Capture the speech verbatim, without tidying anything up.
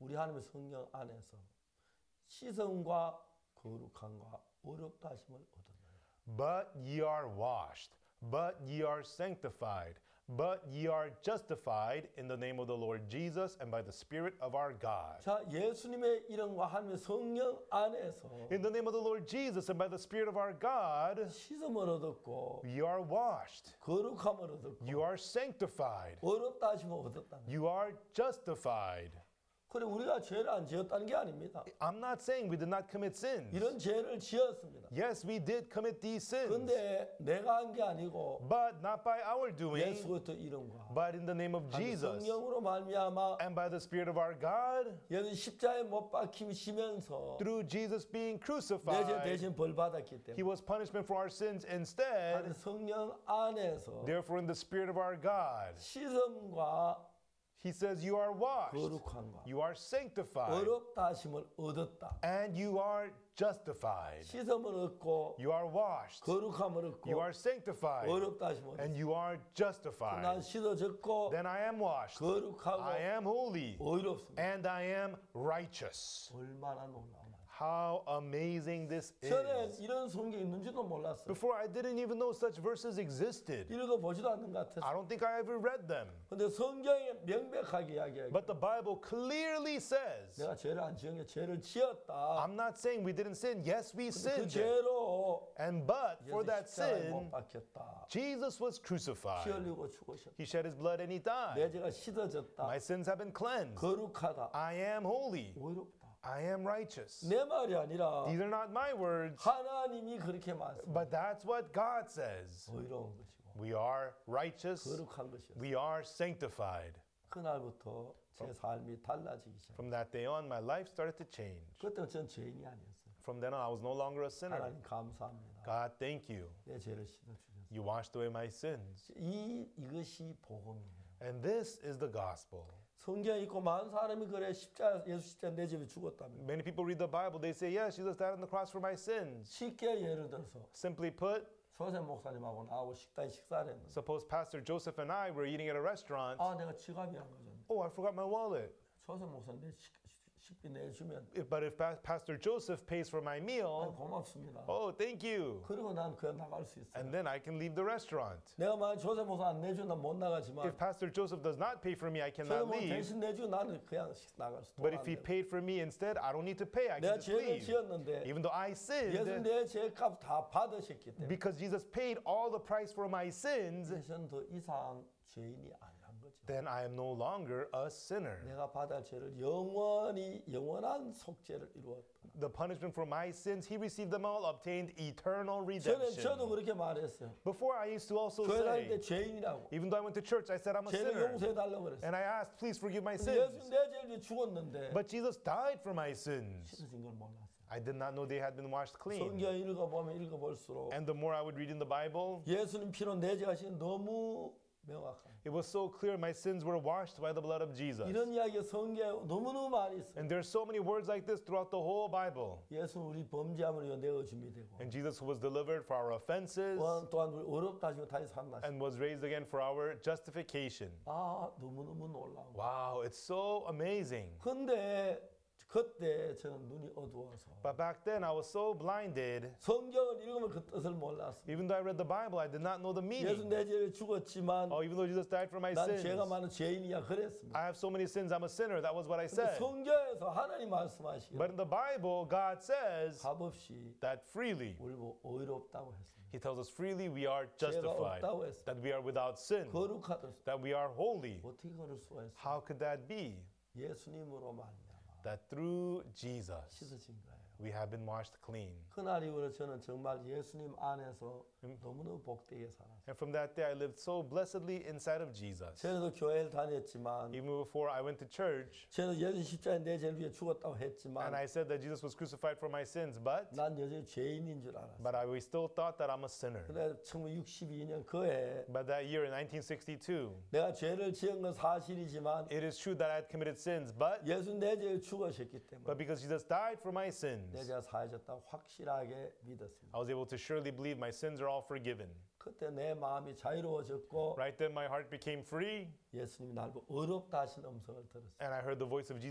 우리 하나님의 성령 안에서 씻음과 거룩함과 어렵다 하심을 얻었느니라. But ye are washed, but ye are sanctified, but ye are justified in the name of the Lord Jesus and by the Spirit of our God. 자, 예수님의 이름과 하나님의 성령 안에서 In the name of the Lord Jesus and by the Spirit of our God, 씻음을 얻었고 you are washed, 거룩함을 얻었고 you are sanctified, 어렵다 하심을 얻었다는 거예요. you are justified. 그래 우리가 죄를 안 지었다는 게 아닙니다. I'm not saying we did not commit sins. 이런 죄를 지었습니다. Yes, we did commit these sins, 근데 내가 한 게 아니고 but not by our doing, 예수 그리스도 이름과 but in the name of Jesus 성령으로 말미암아 and by the Spirit of our God, 예수 십자가에 못 박히시면서 through Jesus being 내 죄 crucified, 대신 벌 받았기 He 때문에 was punishment for our sins 하나님 instead. 성령 안에서 Therefore, in the Spirit of our God, 씻음과 He says, you are washed, 거룩함과 you are sanctified, 어렵다 하심을 얻었다. and you are justified. 씻음을 얻고 You are washed, 거룩함을 얻고 you are sanctified, 어렵다 하심을 and 얻었다. you are 난 justified. 씻어졌고 Then I am washed, 거룩하고 I am holy, 의롭습니다. and I am righteous. 얼마나 놀라운 말. How amazing this 전에 is. 이런 성경이 있는지도 몰랐어요. Before, I didn't even know such verses existed. 읽어보지도 않는 것 I 같았어요. don't think I ever read them. 근데 성경에 명백하게 이야기해요. But the Bible clearly says, 내가 죄를 안 지은 게 죄를 지었다. I'm not saying we didn't sin. Yes, we 그 sinned. 죄로 And but for 예수 that 십자가에 못 sin, 박혔다. Jesus was 피 crucified. 흘리고 죽으셨다. He shed his blood and he 내 died. 죄가 씻어졌다. My sins have been cleansed. 거룩하다. I am holy. 의롭다. I am righteous. 내 말이 아니라 These are not my words, 하나님이 그렇게 말씀하십니다. but that's what God says. 의로운 것이고 We are righteous. 거룩한 것이었어요. We are sanctified. 그날부터 제 삶이 달라지기 시작했어요. From that day on, my life started to change. 그때는 전 죄인이 아니었어요. From then on, I was no longer a sinner. 하나님 감사합니다. God, thank you. 내 죄를 씻어주셨어요. You washed away my sins. 이, 이것이 복음이에요. And this is the gospel. 성경에 있고 많은 사람이 그래 십자 예수 십자 내 집에 죽었다며. Many people read the Bible, they say, yes, Jesus died on the cross for my sins. 쉽게 예를 들어서 Simply put, 조셉 목사님하고 나하고 식당에 식사를 했는데 suppose Pastor Joseph and I were eating at a restaurant. 아 내가 지갑이 안 가졌네. Oh, I forgot my wallet. 조셉 목사님 내 식- 식비 내주면 If- But if Pa- Pastor Joseph pays for my 아, meal, 고맙습니다. oh, thank you. 그리고 난 그냥 나갈 수 있어요. And then I can leave the restaurant. 내가 만약 조셉 목사 안 내주면 못 나가지만 If Pastor Joseph does not pay for me, I 조셉 cannot 목사 leave. 대신 내주고 나는 그냥 식- 나갈 수 But if he 있어요. paid for me instead, I don't need to pay. I 내가 can just 죄를 leave. 지었는데 Even though I 예수 sinned, 내 죄값 다 받으셨기 때문에 because Jesus paid all the price for my sins, 이제는 더 이상 죄인이 아니란 거죠. then I am no longer a sinner. 내가 받을 죄를 영원히 영원한 속죄를 이루었다. The punishment for my sins, he received them all, obtained eternal 저는 저도 redemption. 그렇게 말했어요. Before I used to also 교회 다닐 때 say, 죄인이라고. even though I went to church, I said I'm a 죄를 sinner. 용서해 달라고 그랬어요. And I asked, please forgive my 근데 예수 sins. 내 죄를 죽었는데 But Jesus died for my sins. 씻어진 걸 몰랐어요. I did not know they had been washed clean. 성경 읽어보면 읽어볼수록 And the more I would read in the Bible, 예수님 피로 내 죄가 신 너무 명확한. it was so clear my sins were washed by the blood of Jesus. 이런 이야기가 성경에 너무너무 많이 있어요. And there's so many words like this throughout the whole Bible. 예수는 우리 범죄함을 위해 내어 준비되고 And Jesus was delivered for our offenses 또한, 또한 우리 어렵다 하시고 다시 살아나시고 and was raised again for our justification. 아 너무너무 놀라워. Wow, it's so amazing. 근데 그때 저는 눈이 어두워서 But back then I was so blinded. 성경을 읽으면 그 뜻을 몰랐어. Even though I read the Bible, I did not know the 예수 meaning. 내 죄를 죽었지만 Oh, even though Jesus died for my 난 sins, 죄가 많은 죄인이야 그랬습니다. I have so many sins, I'm a sinner. That was what I 근데 said. 성경에서 하나님 말씀하시기를 But in the Bible, God says 값없이 that freely, 우리 의롭다고 했습니다. He tells us freely we are justified, 없다고 했습니다. that we are without sin, 거룩하다. that we are holy. 어떻게 그럴 수가 있어요? How could that be? 예수님으로 말미암아 That through Jesus 씻어진 거예요. we have been washed clean. 그날 이후로 저는 정말 예수님 안에서 너무너무 복되게 살았어요. And from that day I lived so blessedly inside of Jesus. 저도 교회를 다녔지만 Even before I went to church 저도 예수 십자가에 내 죄를 위해 죽었다고 and 했지만 I said that Jesus was crucified for my sins, but 난 여전히 죄인인 줄 알았어요. but I we still thought that I'm a sinner. 근데 천구백육십이 년 그해 But that year in nineteen sixty-two, 내가 죄를 지은 건 사실이지만 it is true that I had committed sins, but 예수 내 죄를 죽으셨기 때문에 but because Jesus died for my 내 sins, 죄가 사해졌다고 확실하게 믿었습니다. I was able to surely believe my sins are all forgiven. 그때 내 마음이 자유로워졌고 Right then my heart became free 예수님이 날 보고 어렵다 하신 음성을 들었어요. and I heard the voice of Jesus